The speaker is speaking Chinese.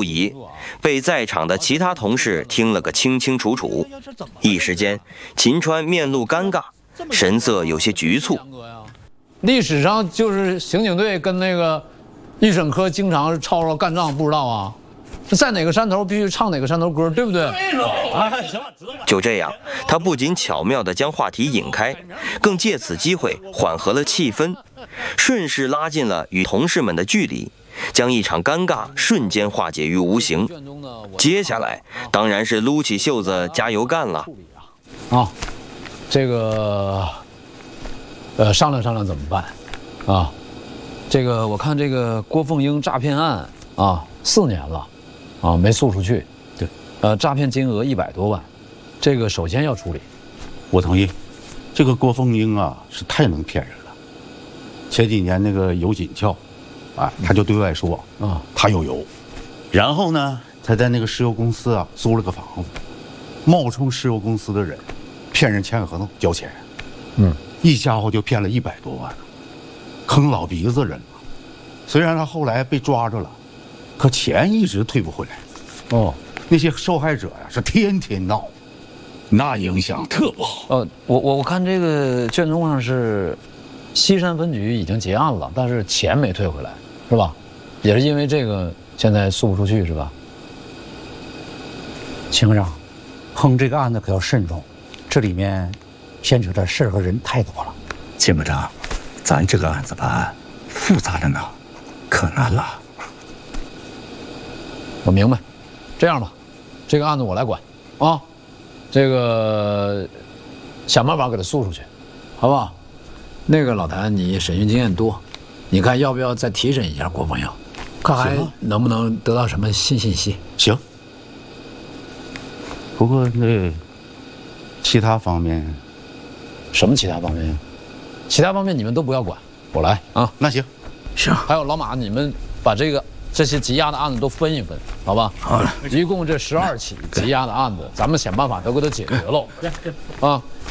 不已，被在场的其他同事听了个清清楚楚。一时间，秦川面露尴尬，神色有些局促。 历史上就是刑警队跟那个预审科经常吵干仗，不知道啊？在哪个山头必须唱哪个山头歌，对不对？ 就这样，他不仅巧妙地将话题引开，更借此机会缓和了气氛，顺势拉近了与同事们的距离，将一场尴尬瞬间化解于无形。接下来当然是撸起袖子加油干了。 啊，这个商量商量怎么办啊？这个我看这个郭凤英诈骗案啊，4年了。啊，没诉出去，对，诈骗金额100多万，这个首先要处理。 我同意，这个郭凤英啊是太能骗人了。前几年那个尤锦俏，啊，他就对外说啊，他有油，然后呢，他在那个石油公司啊租了个房子，冒充石油公司的人，骗人签个合同交钱，一家伙就骗了100多万，坑老鼻子人了。虽然他后来被抓着了。可钱一直退不回来，哦，那些受害者呀是天天闹，那影响特不好。 我看这个卷宗上是，西山分局已经结案了，但是钱没退回来，是吧？也是因为这个现在诉不出去，是吧？ 秦科长，碰这个案子可要慎重，这里面牵扯的事和人太多了。 秦科长，咱这个案子办案复杂着呢，可难了。 我明白，这样吧，这个案子我来管，啊，这个想办法给他诉出去，好不好？那个老谭，你审讯经验多，你看要不要再提审一下郭凤英，看还能不能得到什么新信息？ 行。不过那其他方面， 什么其他方面？其他方面你们都不要管，我来啊。 那行， 行。 还有老马，你们把这些积压的案子都分一分，好吧？ 好了， 一共这12起积压的案子，咱们想办法都给它解决喽。啊，